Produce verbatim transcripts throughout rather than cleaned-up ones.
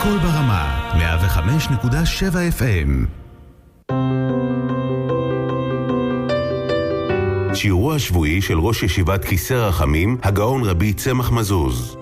הכל ברמה, מאה וחמש נקודה שבע אף אם. שיעורו השבועי של ראש ישיבת כיסא רחמים, הגאון רבי צמח מזוז.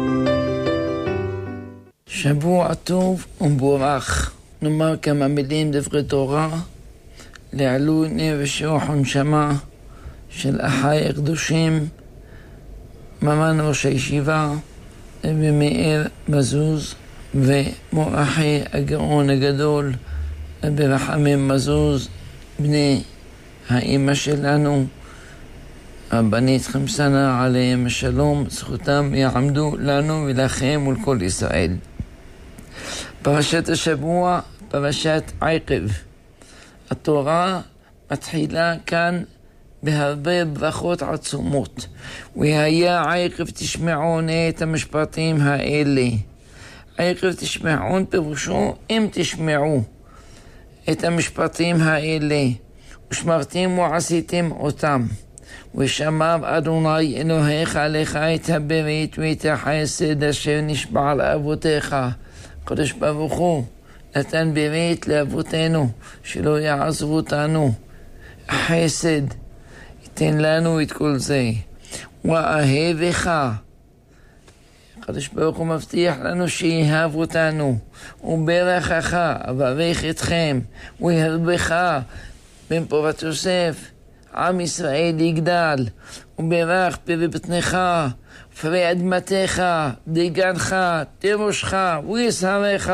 שבוע טוב ומבורך. נאמר כמה מילים דברי תורה לעילוי נר ושיעור הנשמה של אחי הקדושים מרן ראש הישיבה רבי מאיר מזוז ומורכי הגאון הגדול רבי רחמים מזוז, בני האמא שלנו רבנית חמסנה עליהם השלום, זכותם יעמדו לנו ולכם ולכל ישראל. פרשת השבוע, פרשת עקב. התורה מתחילה כאן בהרבה ברכות עצומות. והיה עקב תשמעון את המשפטים האלה. עקב תשמעון פירושו אם תשמעו את המשפטים האלה ושמרתם ועשיתם אותם. ושמר אדוני אלוהיך עליך את הברית ואת החסד אשר נשבע לאבותיך. הקדוש ברוך הוא נתן ברית לאבותינו שלא יעזבו אותנו. החסד ייתן לנו את כל זה. ואהבך, הקדוש ברוך הוא מבטיח לנו שיאהב אותנו. וברכך, אברך אתכם, וירבך בן פורת יוסף, עם ישראל יגדל. וברך פרי בטנך ופרי אדמתך, דגנך, תירושך ויסהרך.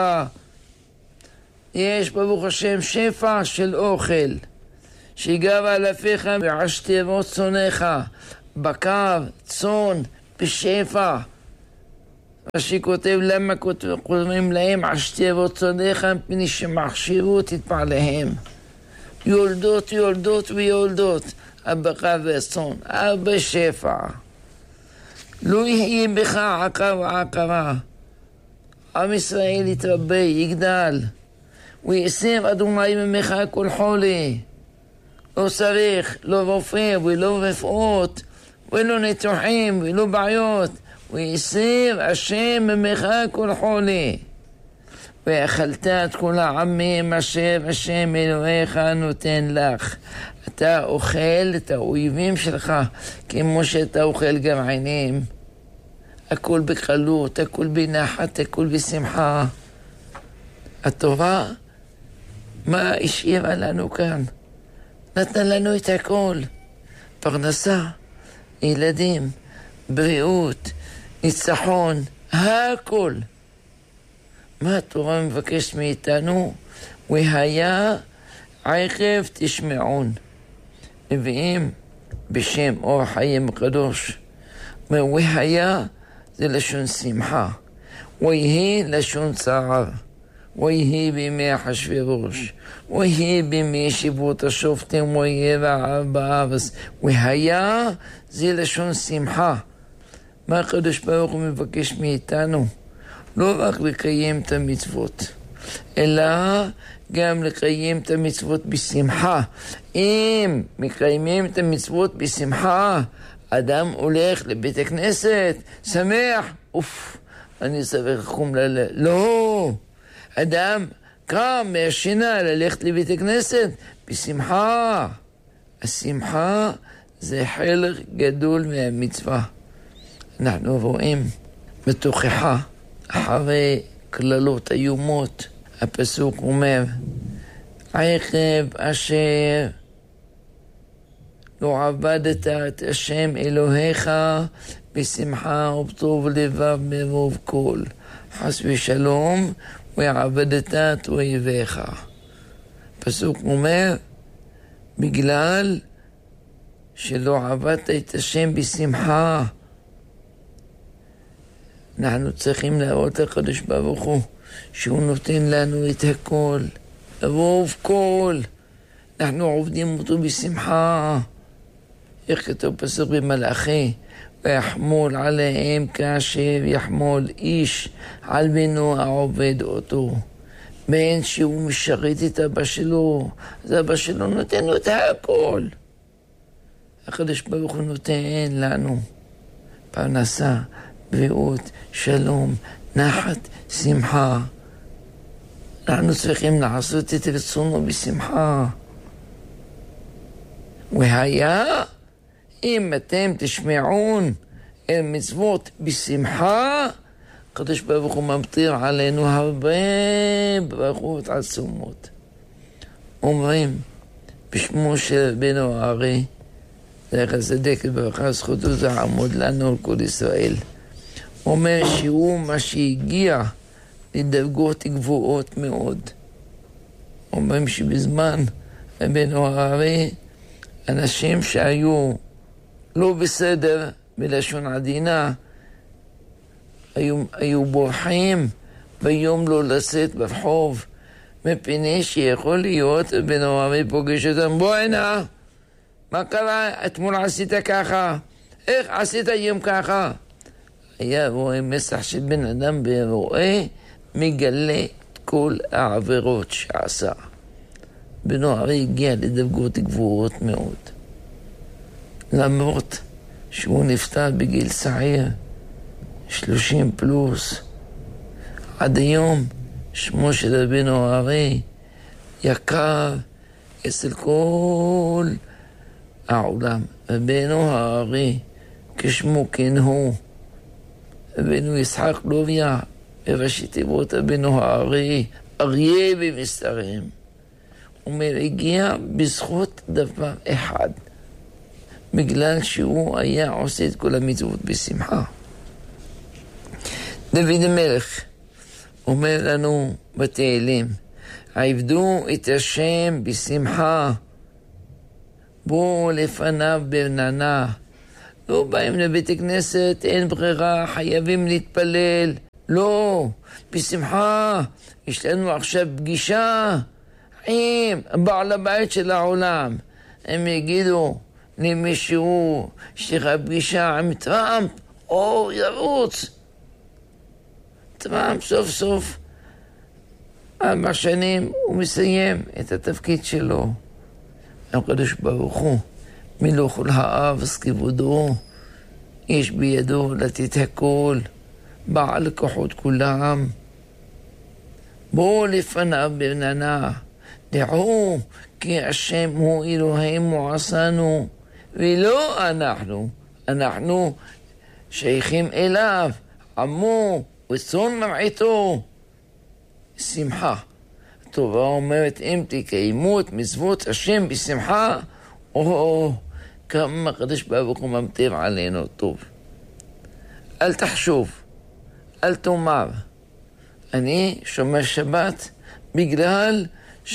יש ברוך השם שפע של אוכל שיגב עליך ועשתרות צונך, בקר, צאן, בשפע. רש"י כותב למה קוראים להם עשתרות צונך, מפני שמכשירו תתפעליהם. יולדות יולדות ויולדות, הבקר והצאן, הרבה שפע. לא יהיה בך עקר ועקרה. עם ישראל יתרבה, יגדל. ויסר אדוני ממך כל חולי. לא צריך, לא רופא ולא רפואות, ולא ניתוחים ולא בעיות. ויסר השם ממך כל חולי. ואכלת את כל העמים אשר השם אלוהיך נותן לך. אתה אוכל את האויבים שלך כמו שאתה אוכל גרעינים. הכל בקלות, הכל בנחת, הכל בשמחה. התורה, מה השאירה לנו כאן? נתן לנו את הכל. פרנסה, ילדים, בריאות, ניצחון, הכל. מה התורה מבקשת מאיתנו? והיה עקב תשמעון. מביאים בשם אור החיים הקדוש. והיה זה לשון שמחה. ויהי לשון צער. ויהי בימי אחשוורוש. ויהי בימי ישיבות השופטים ויהי רעב בארץ. והיה זה לשון שמחה. מה הקדוש ברוך הוא מבקש מאיתנו? לא רק לקיים את המצוות, אלא גם לקיים את המצוות בשמחה. אם מקיימים את המצוות בשמחה, אדם הולך לבית הכנסת, שמח, אוף, אני צריך חום ללב. לא, אדם קם מהשינה ללכת לבית הכנסת בשמחה. השמחה זה חלק גדול מהמצווה. אנחנו רואים בתוכחה, אחרי כללות איומות, הפסוק אומר, עקב אשר לא עבדת את השם אלוהיך בשמחה ובטוב לבב מרוב כל, חס ושלום, ועבדת את אויביך. הפסוק אומר, בגלל שלא עבדת את השם בשמחה, אנחנו צריכים להראות לקדוש ברוך הוא שהוא נותן לנו את הכל, רוב כל. אנחנו עובדים אותו בשמחה. איך כתוב פסוק במלאכי, ויחמול עליהם כאשר יחמול איש על בנו העובד אותו. בין שהוא משרת את אבא שלו, אז אבא שלו נותן לו את הכל. הקדוש ברוך הוא נותן לנו פרנסה, בריאות, שלום, נחת, שמחה. אנחנו צריכים לעשות את רצונו בשמחה. והיה אם אתם תשמעון אל מצוות בשמחה, הקדוש ברוך הוא ממטיר עלינו הרבה ברכות עצומות. אומרים בשמו של רבנו הארי, זכר צדיק לברכה, זכותו תעמוד לנו על כל ישראל. אומר שהוא מה שהגיע לדרגות גבוהות מאוד. אומרים שבזמן רבנו הארי, אנשים שהיו לא בסדר בלשון עדינה, היו, היו בורחים ביום לא לצאת ברחוב, מפני שיכול להיות רבנו הארי פוגש אותם, בוא הנה, מה קרה? אתמול עשית ככה, איך עשית היום ככה? היה רואה מסך של בן אדם ורואה, מגלה את כל העבירות שעשה. רבנו הארי הגיע לדרגות גבוהות מאוד. למרות שהוא נפטר בגיל צעיר, שלושים פלוס, עד היום שמו של רבנו הארי יקר אצל כל העולם. רבנו הארי כשמו כן הוא, רבנו יצחק לוריה, בראשי תיבות רבנו הארי, אריה במסתרים. הוא אומר, הגיע בזכות דבר אחד, בגלל שהוא היה עושה את כל המצוות בשמחה. דוד המלך אומר לנו בתהילים, עבדו את השם בשמחה, בואו לפניו ברננה. לא באים לבית הכנסת, אין ברירה, חייבים להתפלל. לא, בשמחה, יש לנו עכשיו פגישה עם בעל הבית של העולם. הם יגידו למישהו, יש לך פגישה עם טראמפ, או ירוץ. טראמפ סוף סוף, ארבע שנים הוא מסיים את התפקיד שלו. הקדוש ברוך הוא, מלוא כל הארץ כבודו, יש בידו לתת הכל, בעל כוחות כולם. בואו לפניו ברננה, דעו כי השם הוא אלוהינו עשנו, ולא אנחנו, אנחנו שייכים אליו, עמו וצאן מרעיתו. שמחה. התורה אומרת, אם תקיימו את מצוות השם בשמחה, או כמה הקדוש ברוך הוא ממטיר עלינו טוב. אל תחשוב, אל תאמר, אני שומר שבת בגלל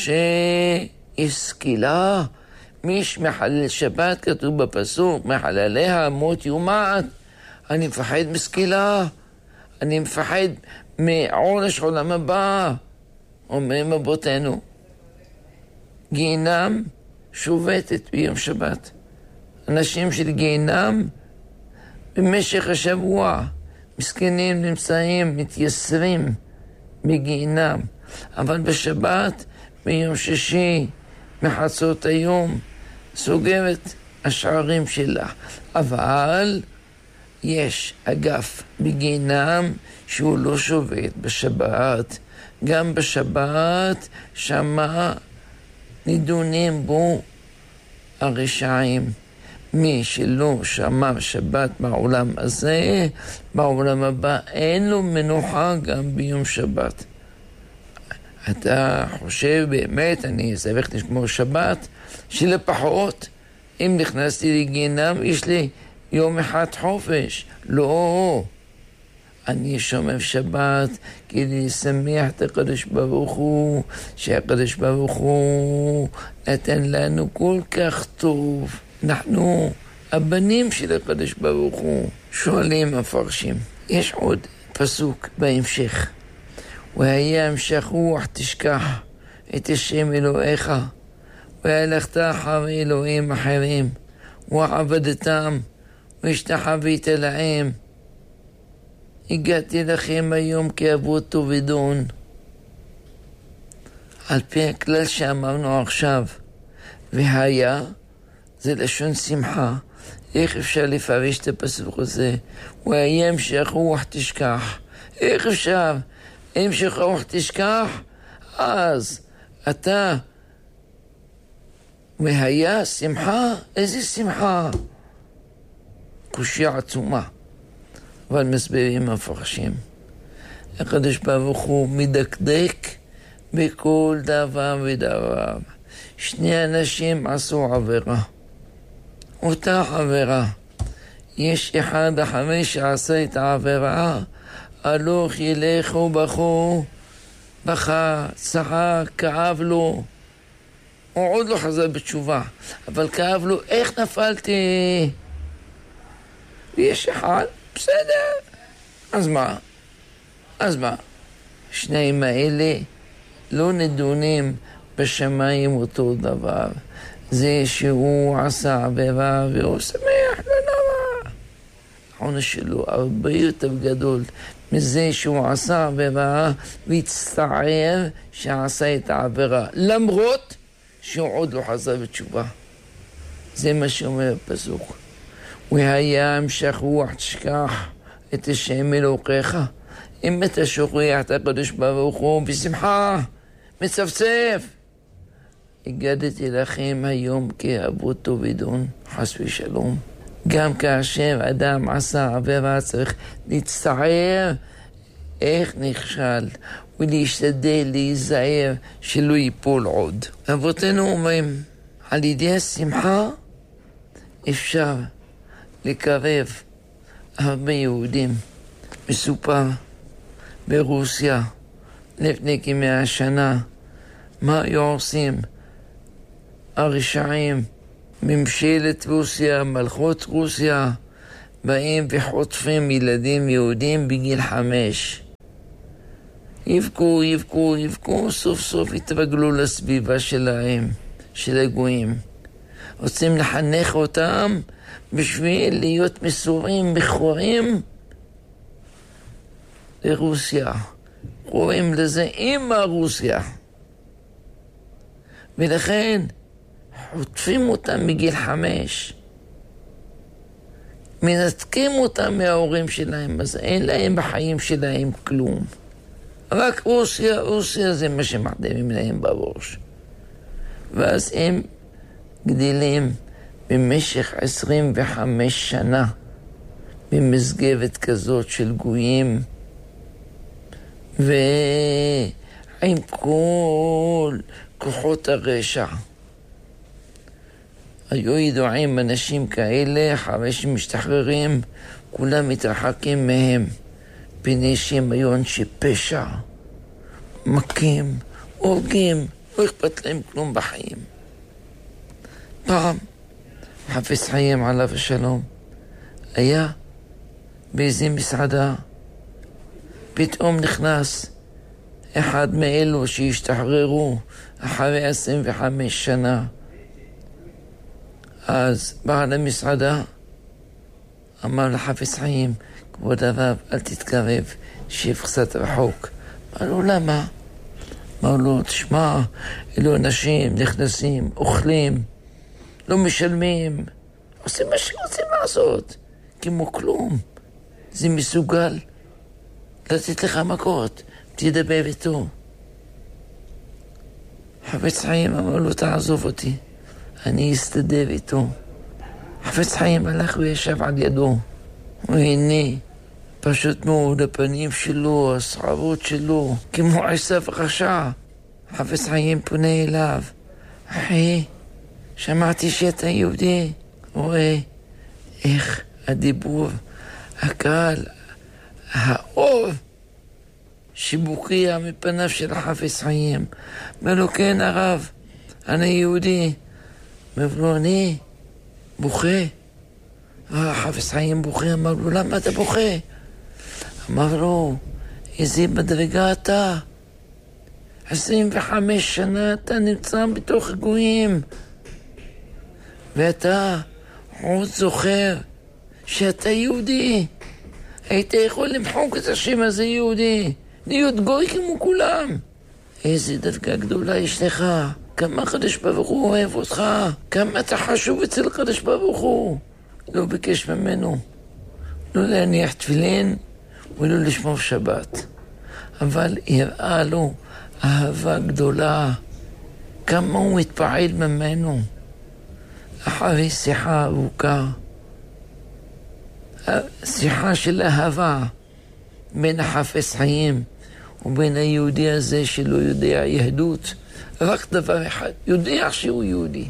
שיש סקילה. מי שמחלל שבת, כתוב בפסוק, מחלליה מות יומת. אני מפחד מסקילה, אני מפחד מעונש עולם הבא. אומרים אבותינו, גיהינם שובתת ביום שבת. אנשים של גיהינם במשך השבוע מסכנים נמצאים, מתייסרים בגיהינם, אבל בשבת ביום שישי מחצות היום סוגרת השערים שלה. אבל יש אגף בגיהינם שהוא לא שובת בשבת. גם בשבת שמה נידונים בו הרשעים. מי שלא שמר שבת בעולם הזה, בעולם הבא אין לו מנוחה גם ביום שבת. אתה חושב באמת, אני צריך לשמור שבת, שלפחות אם נכנסתי לגיהינם יש לי יום אחד חופש. לא, אני שומר שבת כדי לשמח את הקדוש ברוך הוא, שהקדוש ברוך הוא נתן לנו כל כך טוב. אנחנו הבנים של הקדוש ברוך הוא. שואלים המפרשים, יש עוד פסוק בהמשך, והיה המשך רוח תשכח את השם אלוהיך, והלכת אחר אלוהים אחרים, ועבדתם, והשתחווית להם. הגעתי לכם היום כאבות טובדון. על פי הכלל שאמרנו עכשיו, והיה, זה לשון שמחה. איך אפשר לפרש את הפסוק הזה? והיה המשך רוח תשכח. איך אפשר? המשך רוח תשכח? אז אתה והיה שמחה, איזה שמחה? קושיה עצומה. אבל מסבירים המפרשים. הקדוש ברוך הוא מדקדק בכל דבר ודבר. שני אנשים עשו עבירה. אותה עבירה. יש אחד אחרי שעשה את העבירה, הלוך ילך ובכו, בכה, צחק, כאב לו. הוא עוד לא חזר בתשובה, אבל כאב לו, איך נפלתי? ויש אחד, בסדר. אז מה? אז מה? שניים האלה לא נדונים בשמיים אותו דבר. זה שהוא עשה עבירה והוא שמח, לא נורא. העונש שלו הרבה יותר גדול מזה שהוא עשה עבירה והצטער שעשה את העבירה, למרות שהוא עוד לא חזר בתשובה. זה מה שאומר הפסוק. והיה המשך רוח תשכח את השם אלוקיך. אם אתה שוכח את הקדוש ברוך הוא בשמחה, מצפצף. הגדתי לכם היום כאבות ובדון, חס ושלום. גם כאשר אדם עשה עבירה צריך להצטער איך נכשל ולהשתדל להיזהר שלא ייפול עוד. אבותינו אומרים, על ידי השמחה אפשר לקרב הרבה יהודים. מסופר ברוסיה לפני כמאה שנה מה היו עושים הרשעים, ממשלת רוסיה, מלכות רוסיה, באים וחוטפים ילדים יהודים בגיל חמש. יבכו, יבכו, יבכו, סוף סוף התרגלו לסביבה שלהם, של הגויים. רוצים לחנך אותם בשביל להיות מסורים, בכורים לרוסיה. קוראים לזה אמא רוסיה. ולכן חוטפים אותם מגיל חמש. מנתקים אותם מההורים שלהם, אז אין להם בחיים שלהם כלום. רק רוסיה, רוסיה זה מה שמחדמים להם בראש. ואז הם גדלים במשך עשרים וחמש שנה במסגרת כזאת של גויים, ועם כל כוחות הרשע. היו ידועים אנשים כאלה, אחרי שמשתחררים, כולם מתרחקים מהם, פני שהם היו אנשי פשע, מכים, הורגים, לא אכפת להם כלום בחיים. פעם, חפץ חיים עליו השלום, היה באיזו מסעדה, פתאום נכנס אחד מאלו שהשתחררו אחרי עשרים וחמש שנה. אז בעל המסעדה אמר לחפץ חיים, כבוד הרב, אל תתקרב, שב קצת רחוק. אמר לו, למה? אמר לו, תשמע, אלו אנשים נכנסים, אוכלים, לא משלמים, עושים מה שרוצים לעשות, כמו כלום. זה מסוגל לתת לך מכות, תדבר איתו. חפץ חיים אמר לו, תעזוב אותי, אני אסתדר איתו. חפץ חיים הלך וישב על ידו, והנה, פשוט מאוד הפנים שלו, הסחרות שלו, כמו עשב רשע. חפץ חיים פונה אליו, אחי, שמעתי שאתה יהודי. רואה איך הדיבור, הקהל, האור שבוקע מפניו של חפץ חיים. אומר לו, כן הרב, אני יהודי. אומר לו, אני בוכה. חפץ חיים בוכה. אמר לו, למה אתה בוכה? אמר לו, איזה מדרגה אתה? עשרים וחמש שנה אתה נמצא בתוך הגויים, ואתה עוד זוכר שאתה יהודי. היית יכול למחוק את השם הזה יהודי, להיות גוי כמו כולם. איזה דרגה גדולה יש לך, כמה הקדוש ברוך הוא אוהב אותך, כמה אתה חשוב אצל הקדוש ברוך הוא. לא ביקש ממנו לא להניח תפילין ולא לשמור שבת, אבל הראה לו אהבה גדולה, כמה הוא מתפעל ממנו. אחרי שיחה ארוכה, שיחה של אהבה בין החפץ חיים ובין היהודי הזה שלא יודע יהדות, רק דבר אחד, יודע שהוא יהודי.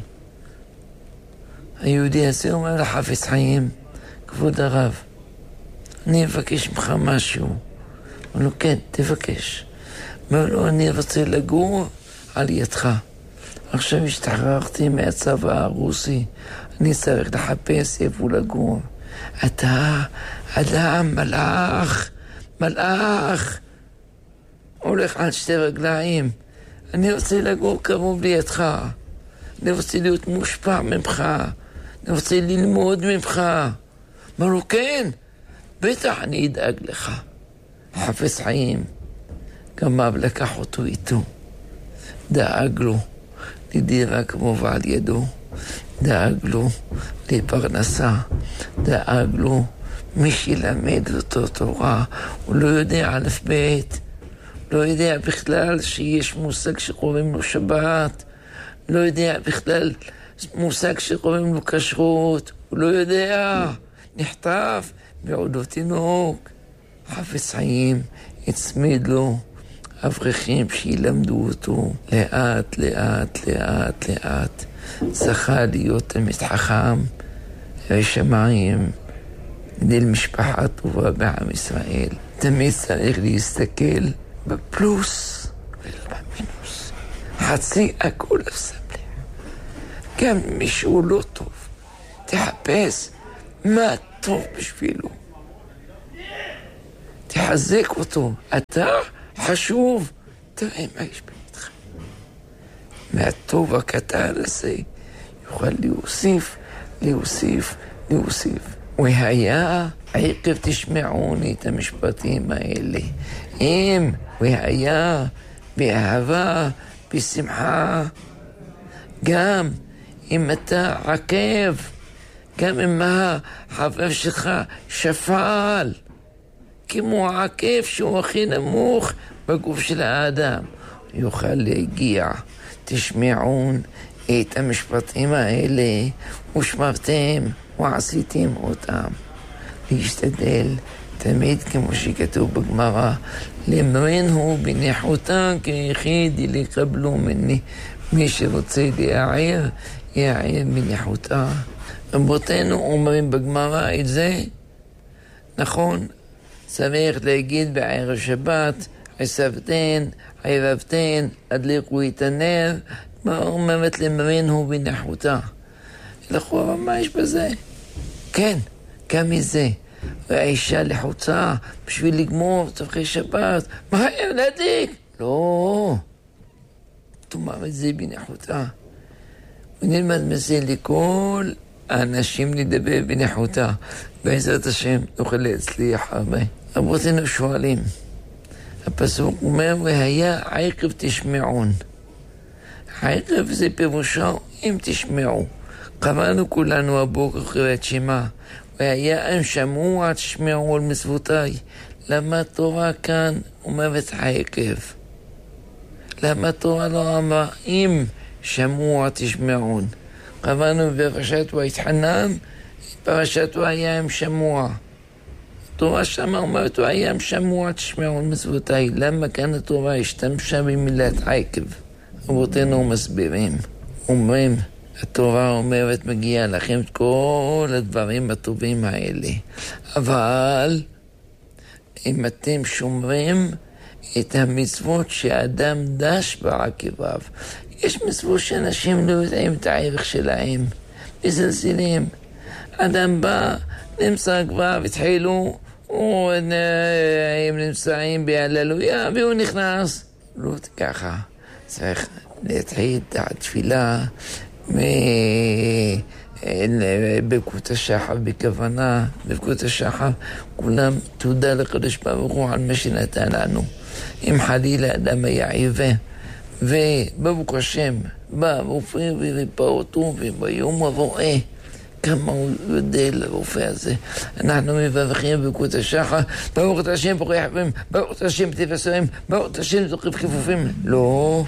היהודי הזה אומר לחפץ חיים, כבוד הרב, אני אבקש ממך משהו. אומר לו, כן, תבקש. אומר לו, אני רוצה לגור על ידך. עכשיו השתחררתי מהצבא הרוסי, אני צריך לחפש איפה לגור. אתה אדם, מלאך, מלאך, הולך על שתי רגליים. אני רוצה לגור קרוב לידך. אני רוצה להיות מושפע ממך. אני רוצה ללמוד ממך. אמר לו, כן, בטח אני אדאג לך. חפץ חיים, גם אב לקח אותו איתו. דאג לו לדירה קרובה על ידו. דאג לו לפרנסה. דאג לו מי שילמד אותו תורה. הוא לא יודע א' ב'. לא יודע בכלל שיש מושג שקוראים לו שבת. לא יודע בכלל מושג שקוראים לו כשרות. הוא לא יודע. נכתב בעודו תינוק. חפץ חיים הצמיד לו אברכים שילמדו אותו לאט, לאט, לאט, לאט. זכה להיות תלמיד חכם ושמיים, גדל משפחה טובה בעם ישראל. תמיד צריך להסתכל בפלוס ולא במינוס. חצי הכל הסמלח. גם מישהו לא טוב, תחפש מה טוב בשבילו. תחזק אותו. אתה חשוב. תראה מה יש בידך. מהטוב הקטן הזה יוכל להוסיף, להוסיף, להוסיף. והיה עקב תשמעוני את המשפטים האלה. אם והיה באהבה, בשמחה, גם אם אתה עקב, גם אם החבר שלך שפל, כמו העקב שהוא הכי נמוך בגוף של האדם, יוכל להגיע. תשמעון את המשפטים האלה ושמרתם ועשיתם אותם. להשתדל תמיד כמו שכתוב בגמרא, למרנו בניחותה כיחיד לקבלו מני. מי שרוצה להעיר, יעיר בניחותה. רבותינו אומרים בגמרא את זה, נכון, צריך להגיד בערב שבת, עשבתן, ערבתן, הדליקו את הנר, מה אומרת למרנו בניחותה. לכאורה, מה יש בזה? כן, גם מזה. והאישה לחוצה בשביל לגמור צורכי שבת. מה, להדליק? לא. תאמר את זה בניחותה. ונלמד מזה לכל האנשים לדבר בניחותה. בעזרת השם נוכל להצליח הרבה. רבותינו שואלים. הפסוק אומר, והיה עקב תשמעון. עקב זה פירושו אם תשמעו. קראנו כולנו הבוקר קריאת שמע. והיה אם שמעו תשמעו על מצוותיי. למה התורה כאן אומרת עקב? למה התורה לא אמרה אם שמעו תשמעון? קראנו בפרשת ויתחנן, פרשת והיה אם שמעו. התורה שם אומרת והיה אם שמעו תשמעו על מצוותיי. למה כאן התורה השתמשה במילת עקב? רבותינו מסבירים, אומרים, התורה אומרת מגיע לכם את כל הדברים הטובים האלה, אבל אם אתם שומרים את המצוות שהאדם דש בעקביו, יש מצוות שאנשים לא יודעים את הערך שלהם, מזלזלים. אדם בא, נמצא כבר, התחילו, הם נמצאים בהללויה והוא נכנס. לא ככה, צריך להתחיל את התפילה בברכות השחר בכוונה. בברכות השחר כולם תודה לקדוש ברוך הוא על מה שנתן לנו. אם חלילה אדם היה עיוור וברוך השם בא ופרי וריפא אותו וביום הרואה כמה הוא יודע לרופא הזה. אנחנו מבברכים בברכות השחר, ברוך את השם פורח חיים, ברוך את השם טבע סוהם, ברוך את השם זוכב כיפופים. לא.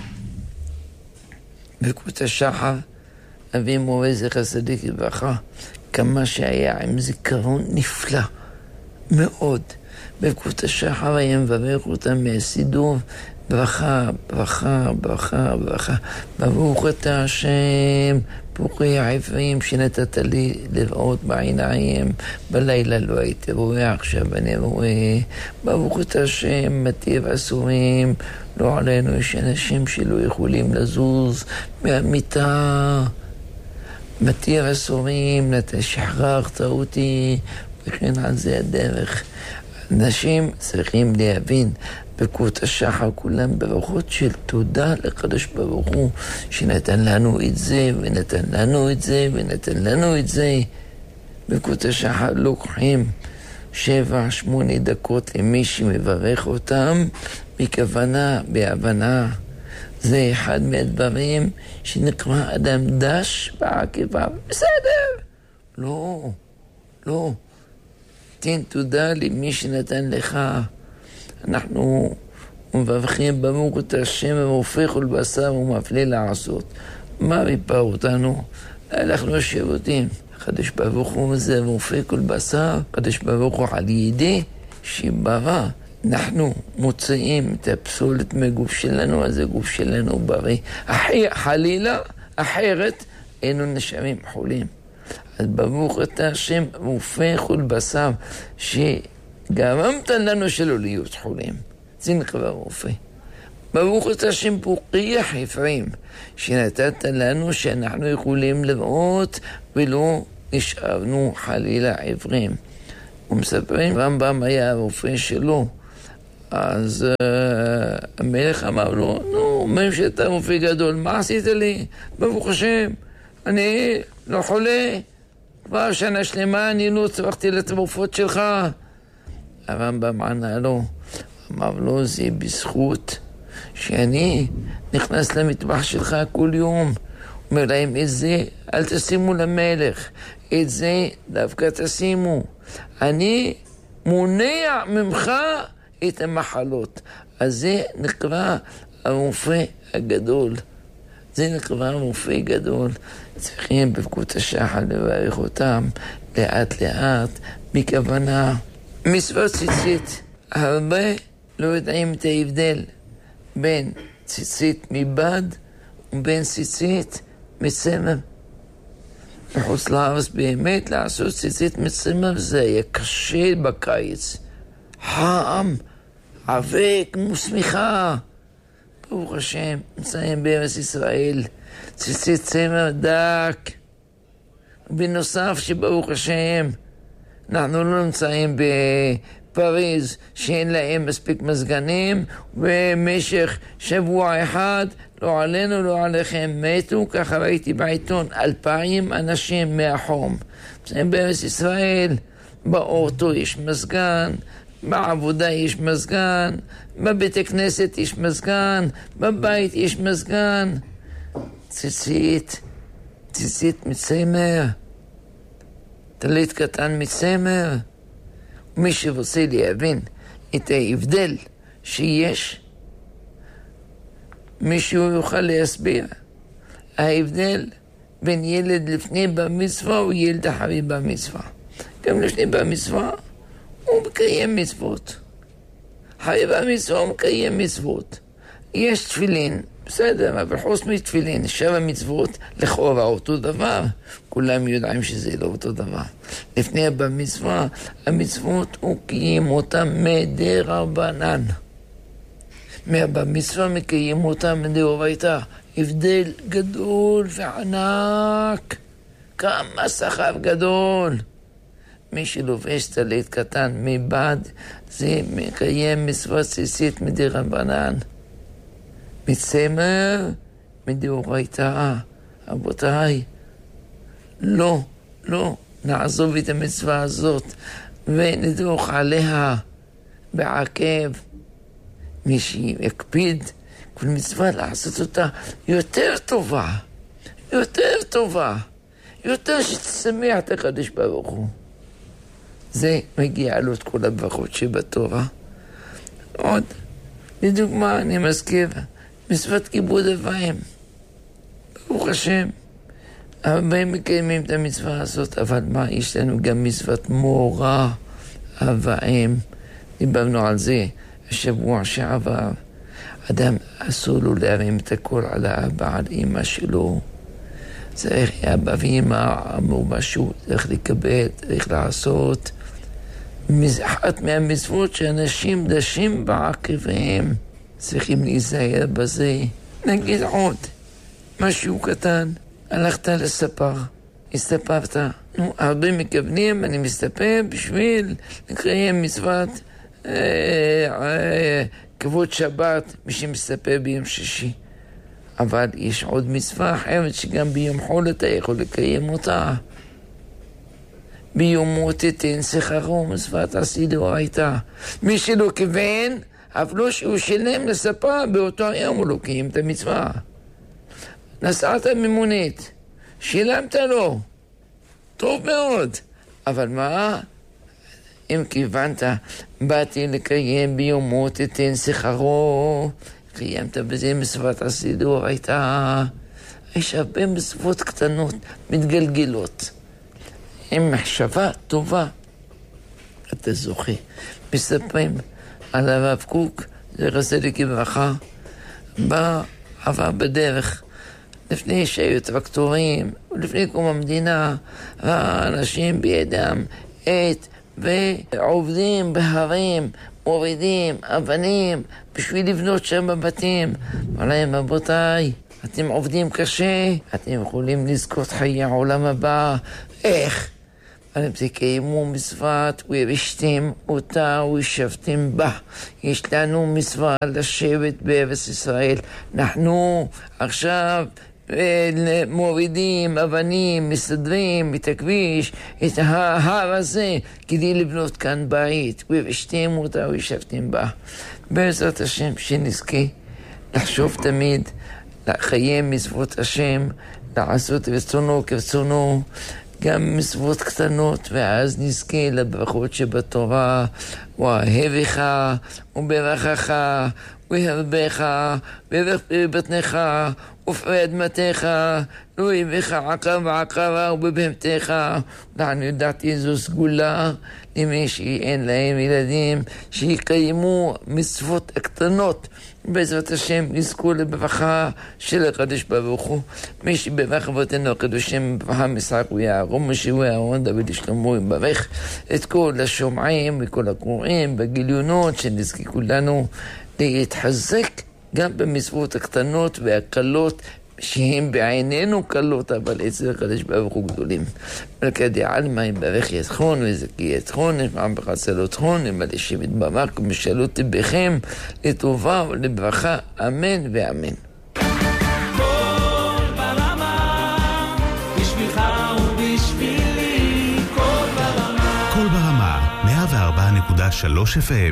בברכות השחר, אבי מורה זכר צדיק לברכה, כמה שהיה עם זיכרון נפלא מאוד. בברכות השחר היה מברך אותם מהסידור, ברכה, ברכה, ברכה, ברכה. ברוך אתה השם, פורח עברים שנתת לי לראות בעיניים, בלילה לא הייתי רואה, עכשיו אני רואה. ברוך אתה השם, מטיב אסורים, לא עלינו, יש אנשים שלא יכולים לזוז מהמיטה. מטיב אסורים, שחררת אותי, וכן על זה הדרך. אנשים צריכים להבין, ברכות השחר כולם ברכות של תודה לקדוש ברוך הוא שנתן לנו את זה ונתן לנו את זה ונתן לנו את זה. ברכות השחר לוקחים שבע, שמונה דקות למי שמברך אותם בכוונה, בהבנה. זה אחד מהדברים שנקרא אדם דש בעקבה. בסדר. לא, לא. תן תודה למי שנתן לך. אנחנו מבברכים ברוך אתה השם והופך כל בשר ומפליא לעשות. מה ריפא אותנו? הלכנו לשירותים. הקדוש ברוך הוא זה והופך כל בשר. הקדוש ברוך הוא על ידי שברא. אנחנו מוצאים את הפסולת מהגוף שלנו, אז הגוף שלנו בריא. חלילה, אחרת היינו נשארים חולים. אז ברוך אתה השם והופך כל בשר שגרמת לנו שלא להיות חולים. זה נקרא רופא. ברוך אתה השם פורח עברים שנתת לנו שאנחנו יכולים לראות ולא נשארנו חלילה עברים. ומספרים, רמב"ם היה הרופא שלו, אז uh, המלך אמר לו, נו, אומר שאתה רופא גדול, מה עשית לי? ברוך השם, אני לא חולה, כבר שנה שלמה אני לא צרכתי לתרופות שלך. הרמב"ם ענה לו, אמר לו, זה בזכות שאני נכנס למטבח שלך כל יום. אומר להם, את זה אל תשימו למלך, את זה דווקא תשימו. אני מונע ממך את המחלות. אז זה נקרא הרופא הגדול. זה נקרא הרופא גדול. צריכים בברכות השחר לברך אותם לאט לאט בכוונה. מצוות ציצית. הרבה לא יודעים את ההבדל בין ציצית מבד ובין ציצית מצמר. בחוץ לארץ באמת לעשות ציצית מצמר זה היה קשה בקיץ. חם, אבק, מוסמיכה. ברוך השם, נמצאים בארץ ישראל, ציצית צמר דק. בנוסף שברוך השם, אנחנו לא נמצאים בפריז שאין להם מספיק מזגנים, במשך שבוע אחד, לא עלינו, לא עליכם, מתו, ככה ראיתי בעיתון, אלפיים אנשים מהחום. נמצאים בארץ ישראל, באוטו יש מזגן, בעבודה יש מזגן, בבית הכנסת יש מזגן, בבית יש מזגן. ציצית, ציצית מצמר, טלית קטן מצמר. מי שרוצה להבין את ההבדל שיש, מישהו יוכל להסביר. ההבדל בין ילד לפני במצווה וילד אחרי במצווה. גם לפני במצווה הוא מקיים מצוות. אחרי במצווה הוא מקיים מצוות. יש תפילין, בסדר, אבל חוץ מתפילין, שבע מצוות לכאורה אותו דבר. כולם יודעים שזה לא אותו דבר. לפני במצווה, המצוות הוא קיים אותם מדרבנן. מהבמצווה מקיים אותם מדאורייתא. הבדל גדול וענק. כמה שכר גדול. מי שלובש טלית קטן מבד, זה מקיים מצוות ציצית מדרבנן. מצמר מדאורייתא. רבותיי, לא, לא נעזוב את המצווה הזאת ונדרוך עליה בעקב. מי שיקפיד כל מצווה לעשות אותה יותר טובה, יותר טובה, יותר שתשמח את הקדוש ברוך הוא. זה מגיע לו את כל הברכות שבתורה. עוד, לדוגמה, אני מזכיר, מצוות כיבוד אב ואם. ברוך השם, הרבה מקיימים את המצווה הזאת, אבל מה, יש לנו גם מצוות מורא אב ואם. דיברנו על זה השבוע שעבר. אדם אסור לו להרים את הכל על האבא, על אמא שלו. צריך, אבא ואמא אמרו משהו, צריך לקבל, צריך לעשות. אחת מהמצוות שאנשים דשים בעקביהם, צריכים להיזהר בזה. נגיד עוד, משהו קטן, הלכת לספר, הסתפרת. נו, הרבה מכוונים, אני מסתפר בשביל לקיים מצוות אה, אה, כבוד שבת, מי שמסתפר ביום שישי. אבל יש עוד מצווה אחרת שגם ביום חול אתה יכול לקיים אותה. ביום מות תיתן שכרו, מצוות עשי דאורייתא. מי שלא כיוון, אף לא שהוא שילם לספר, באותו יום הוא לא קיים את המצווה. נסעת ממונית, שילמת לו, טוב מאוד. אבל מה? אם כיוונת, באתי לקיים ביום מות תיתן שכרו, קיימת בזה מצוות עשי דאורייתא. יש הרבה מצוות קטנות, מתגלגלות. עם מחשבה טובה, אתה זוכה. מספרים על הרב קוק, זכר צדיק לברכה, בא, עבר בדרך, לפני שהיו טרקטורים, ולפני קום המדינה, האנשים בידם עת ועובדים בהרים, מורידים אבנים, בשביל לבנות שם בבתים. אמר להם, רבותיי, אתם עובדים קשה, אתם יכולים לזכות חיי העולם הבא. איך? אבל תקיימו מצוות וירשתם אותה וישבתם בה. יש לנו מצווה לשבת בארץ ישראל. אנחנו עכשיו מורידים אבנים, מסדרים את הכביש, את ההר הזה, כדי לבנות כאן בית. וירשתם אותה וישבתם בה. בעזרת השם שנזכה לחשוב תמיד, לחיים מצוות השם, לעשות רצונו כרצונו, גם מצוות קטנות, ואז נזכה לברכות שבתורה. ואהבך וברכך והרבך וברך בבטנך ופרי אדמתך לא יבך עקר ועקרה ובבהמתך. ואני יודעתי זו סגולה למי שאין להם ילדים, שיקיימו מצוות הקטנות. בעזרת השם נזכו לברכה של הקדוש ברוך הוא. מי שברך אבותינו הקדושים בברכה משחק ויערום משה ואהרון דוד ושלמה, יברך את כל השומעים וכל הקוראים בגיליונות, שנזכה כולנו להתחזק גם במצוות הקטנות והקלות שהם בעינינו קלות, אבל אצל הקדוש ברוך הוא גדולים. מלכה דעלמא יברך יתכון וזכי יתכון, נשמע בחסר יתכון, ימלא שם יתברך ומשאלות בכם לטובה ולברכה, אמן ואמן. קול ברמה, בשבילך ובשבילי, קול ברמה. קול ברמה, מאה וארבע נקודה שלוש אף אם